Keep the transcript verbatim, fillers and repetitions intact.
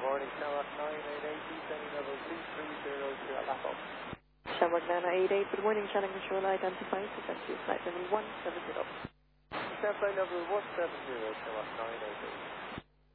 morning, Shamrock nine eight eight, descending level two three zero to Alapo. Shamrock nine eight eight, good morning, channel control identified, descent to flight level one seven zero. Descent flight level one seven zero, Shamrock nine eight eight.